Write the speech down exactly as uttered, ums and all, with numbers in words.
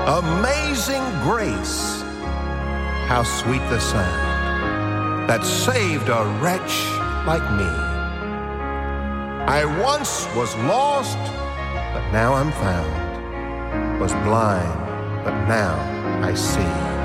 Amazing grace, how sweet the sound that saved a wretch like me. I once was lost, but now I'm found, was blind, but now I see.